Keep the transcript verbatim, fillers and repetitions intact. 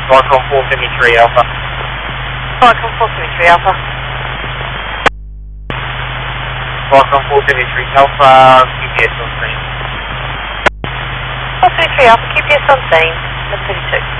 Falcon four seventy-three Alpha. Falcon four seventy-three Alpha. Falcon four seventy-three Alpha, Q P S on scene. four seventy-three Alpha, Q P S on scene, eleven thirty-two.